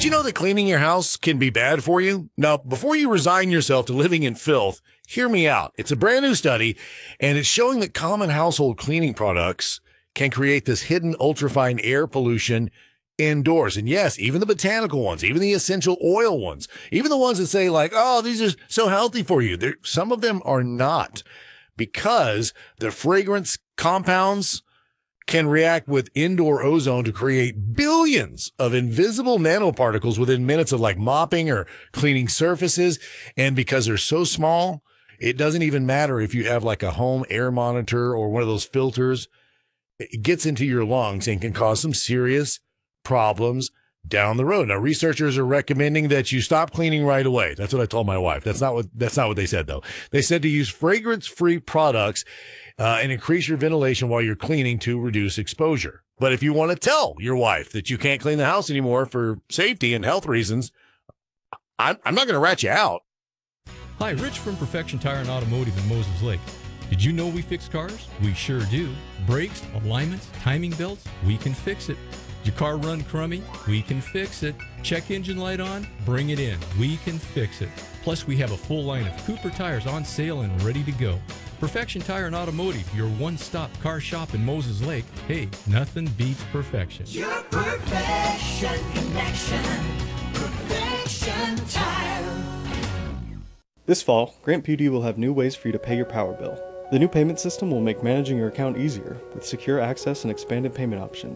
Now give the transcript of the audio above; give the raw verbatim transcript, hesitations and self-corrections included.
Did you know that cleaning your house can be bad for you? Now, before you resign yourself to living in filth, hear me out. It's a brand new study, and it's showing that common household cleaning products can create this hidden ultrafine air pollution indoors. And yes, even the botanical ones, even the essential oil ones, even the ones that say like, oh, these are so healthy for you. There, some of them are not, because the fragrance compounds can react with indoor ozone to create billions of invisible nanoparticles within minutes of like mopping or cleaning surfaces. And because they're so small, it doesn't even matter if you have like a home air monitor or one of those filters. It gets into your lungs and can cause some serious problems down the road. Now, researchers are recommending that you stop cleaning right away. That's what I told my wife. That's not what, that's not what they said, though. They said to use fragrance-free products uh, and increase your ventilation while you're cleaning to reduce exposure. But if you want to tell your wife that you can't clean the house anymore for safety and health reasons, I'm, I'm not going to rat you out. Hi, Rich from Perfection Tire and Automotive in Moses Lake. Did you know we fix cars? We sure do. Brakes, alignments, timing belts, we can fix it. Your car run crummy? We can fix it. Check engine light on? Bring it in. We can fix it. Plus, we have a full line of Cooper tires on sale and ready to go. Perfection Tire and Automotive, your one-stop car shop in Moses Lake. Hey, nothing beats perfection. Your perfection connection. Perfection Tire. This fall, Grant P D will have new ways for you to pay your power bill. The new payment system will make managing your account easier with secure access and expanded payment options.